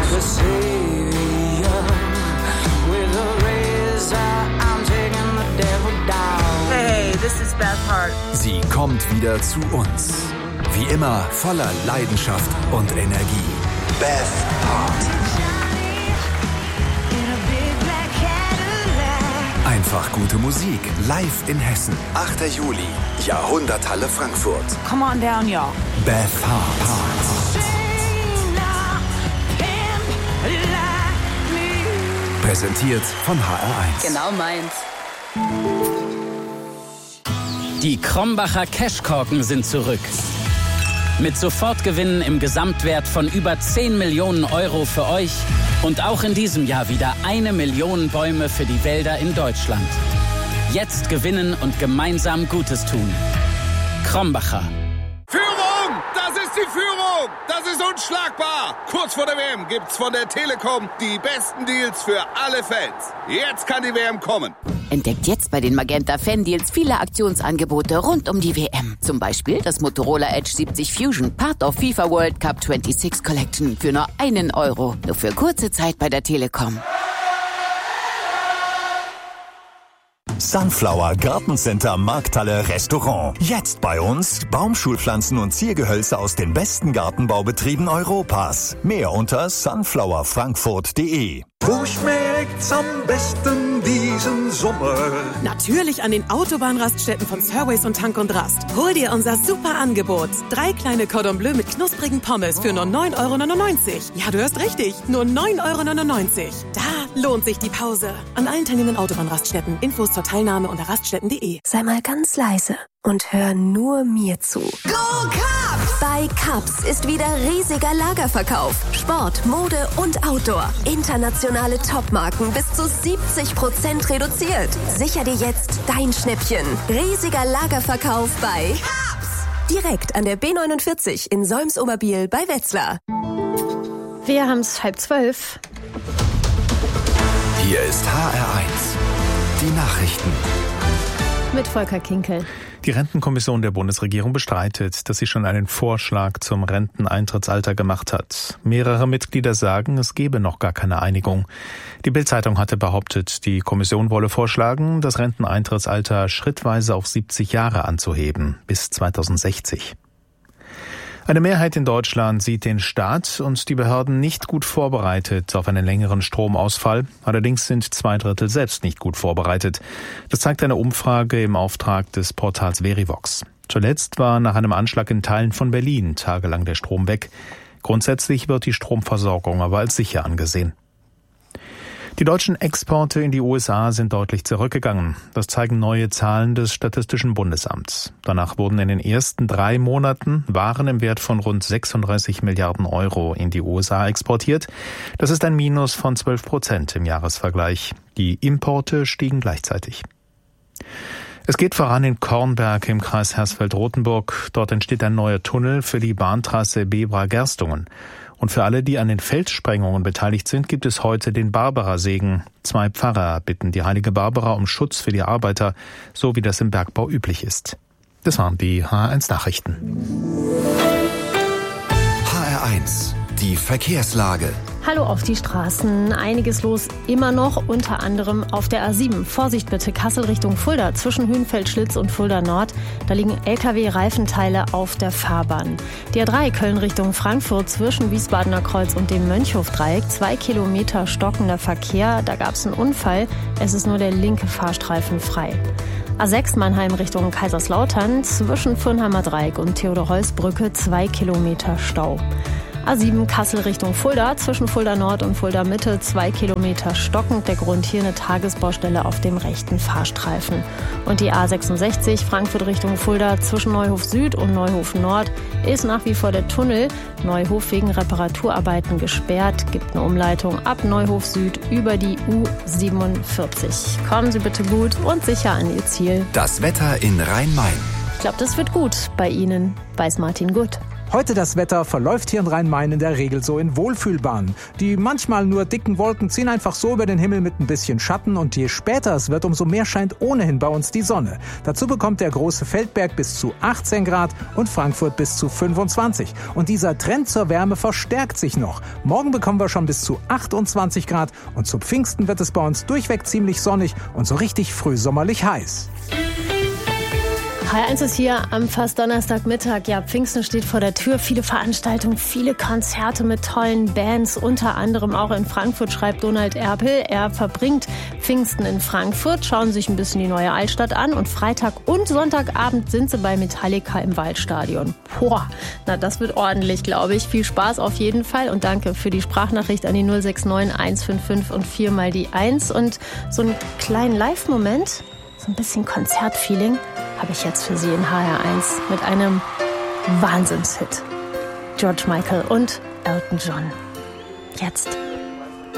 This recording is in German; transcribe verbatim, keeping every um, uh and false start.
Hey, this is Beth Hart. Sie kommt wieder zu uns. Wie immer voller Leidenschaft und Energie. Beth Hart. Einfach gute Musik, live in Hessen. achter Juli, Jahrhunderthalle Frankfurt. Come on down, y'all. Beth Hart. Präsentiert von H R eins. Genau meins. Die Krombacher Cashkorken sind zurück. Mit Sofortgewinnen im Gesamtwert von über zehn Millionen Euro für euch und auch in diesem Jahr wieder eine Million Bäume für die Wälder in Deutschland. Jetzt gewinnen und gemeinsam Gutes tun. Krombacher. Führung! Das ist die Führung! Das ist unschlagbar! Kurz vor der W M gibt's von der Telekom die besten Deals für alle Fans. Jetzt kann die W M kommen. Entdeckt jetzt bei den Magenta Fan Deals viele Aktionsangebote rund um die W M. Zum Beispiel das Motorola Edge siebzig Fusion, Part of FIFA World Cup sechsundzwanzig Collection für nur einen Euro. Nur für kurze Zeit bei der Telekom. Sunflower Gartencenter Markthalle Restaurant. Jetzt bei uns Baumschulpflanzen und Ziergehölze aus den besten Gartenbaubetrieben Europas. Mehr unter sunflower frankfurt punkt de. Wo schmeckt's am besten diesen Sommer? Natürlich an den Autobahnraststätten von Surways und Tank und Rast. Hol dir unser super Angebot. Drei kleine Cordon Bleu mit knusprigen Pommes für nur neun Euro neunundneunzig. Ja, du hörst richtig. Nur neun Euro neunundneunzig. Da lohnt sich die Pause. An allen teilnehmenden Autobahnraststätten. Infos zur Teilnahme unter raststätten punkt de. Sei mal ganz leise und hör nur mir zu. Go Cubs! Bei Cubs ist wieder riesiger Lagerverkauf. Sport, Mode und Outdoor. Internationale Topmarken bis zu siebzig Prozent reduziert. Sicher dir jetzt dein Schnäppchen. Riesiger Lagerverkauf bei Cubs! Direkt an der B neunundvierzig in Solms-Oberbiel bei Wetzlar. Wir haben's halb zwölf. Hier ist H R eins. Die Nachrichten. Mit Volker Kinkel. Die Rentenkommission der Bundesregierung bestreitet, dass sie schon einen Vorschlag zum Renteneintrittsalter gemacht hat. Mehrere Mitglieder sagen, es gebe noch gar keine Einigung. Die Bild-Zeitung hatte behauptet, die Kommission wolle vorschlagen, das Renteneintrittsalter schrittweise auf siebzig Jahre anzuheben, bis zweitausendsechzig. Eine Mehrheit in Deutschland sieht den Staat und die Behörden nicht gut vorbereitet auf einen längeren Stromausfall. Allerdings sind zwei Drittel selbst nicht gut vorbereitet. Das zeigt eine Umfrage im Auftrag des Portals Verivox. Zuletzt war nach einem Anschlag in Teilen von Berlin tagelang der Strom weg. Grundsätzlich wird die Stromversorgung aber als sicher angesehen. Die deutschen Exporte in die U S A sind deutlich zurückgegangen. Das zeigen neue Zahlen des Statistischen Bundesamts. Danach wurden in den ersten drei Monaten Waren im Wert von rund sechsunddreißig Milliarden Euro in die U S A exportiert. Das ist ein Minus von zwölf Prozent im Jahresvergleich. Die Importe stiegen gleichzeitig. Es geht voran in Kornberg im Kreis Hersfeld-Rotenburg. Dort entsteht ein neuer Tunnel für die Bahntrasse Bebra-Gerstungen. Und für alle, die an den Felssprengungen beteiligt sind, gibt es heute den Barbara-Segen. Zwei Pfarrer bitten die heilige Barbara um Schutz für die Arbeiter, so wie das im Bergbau üblich ist. Das waren die H R eins Nachrichten. H R eins, die Verkehrslage. Hallo auf die Straßen. Einiges los immer noch, unter anderem auf der A sieben. Vorsicht bitte, Kassel Richtung Fulda, zwischen Hünfeld-Schlitz und Fulda Nord. Da liegen L K W-Reifenteile auf der Fahrbahn. Die A drei Köln Richtung Frankfurt, zwischen Wiesbadener Kreuz und dem Mönchhofdreieck. Zwei Kilometer stockender Verkehr, da gab es einen Unfall. Es ist nur der linke Fahrstreifen frei. A sechs Mannheim Richtung Kaiserslautern, zwischen Fürnheimer Dreieck und Theodor-Heuss-Brücke. Zwei Kilometer Stau. A sieben Kassel Richtung Fulda, zwischen Fulda Nord und Fulda Mitte, zwei Kilometer stockend. Der Grund hier eine Tagesbaustelle auf dem rechten Fahrstreifen. Und die A sechsundsechzig Frankfurt Richtung Fulda, zwischen Neuhof Süd und Neuhof Nord ist nach wie vor der Tunnel Neuhof wegen Reparaturarbeiten gesperrt. Gibt eine Umleitung ab Neuhof Süd über die U siebenundvierzig. Kommen Sie bitte gut und sicher an Ihr Ziel. Das Wetter in Rhein-Main. Ich glaube, das wird gut bei Ihnen, weiß Martin Gutt. Heute das Wetter verläuft hier in Rhein-Main in der Regel so in Wohlfühlbahnen. Die manchmal nur dicken Wolken ziehen einfach so über den Himmel mit ein bisschen Schatten und je später es wird, umso mehr scheint ohnehin bei uns die Sonne. Dazu bekommt der große Feldberg bis zu achtzehn Grad und Frankfurt bis zu fünfundzwanzig. Und dieser Trend zur Wärme verstärkt sich noch. Morgen bekommen wir schon bis zu achtundzwanzig Grad und zu Pfingsten wird es bei uns durchweg ziemlich sonnig und so richtig frühsommerlich heiß. H eins ist hier am fast Donnerstagmittag. Ja, Pfingsten steht vor der Tür. Viele Veranstaltungen, viele Konzerte mit tollen Bands. Unter anderem auch in Frankfurt, schreibt Donald Erpel. Er verbringt Pfingsten in Frankfurt, schauen sich ein bisschen die neue Altstadt an. Und Freitag und Sonntagabend sind sie bei Metallica im Waldstadion. Boah, na das wird ordentlich, glaube ich. Viel Spaß auf jeden Fall. Und danke für die Sprachnachricht an die null sechs neun eins fünf fünf und vier mal die eins. Und so einen kleinen Live-Moment, so ein bisschen Konzertfeeling, habe ich jetzt für Sie in H R eins mit einem Wahnsinnshit. George Michael und Elton John. Jetzt.